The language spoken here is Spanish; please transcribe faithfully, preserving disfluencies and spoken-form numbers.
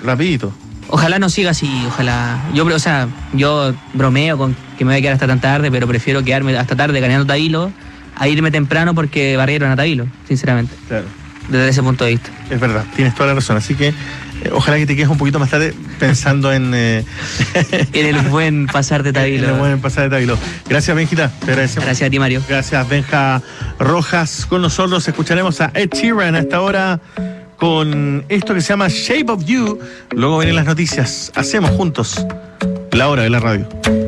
rapidito. Ojalá no siga así, ojalá. Yo, o sea, yo bromeo con que me voy a quedar hasta tan tarde, pero prefiero quedarme hasta tarde caneando Tabilo a irme temprano porque barrieron a Tabilo, sinceramente. Claro. Desde ese punto de vista. Es verdad, tienes toda la razón. Así que eh, ojalá que te quedes un poquito más tarde pensando en... Eh, en el buen pasar de Tabilo. En el buen pasar de Tabilo. Gracias, Benjita. Te agradecemos. Gracias a ti, Mario. Gracias, Benja Rojas. Con nosotros escucharemos a Ed Sheeran a esta hora con esto que se llama Shape of You. Luego vienen las noticias. Hacemos juntos la hora de la radio.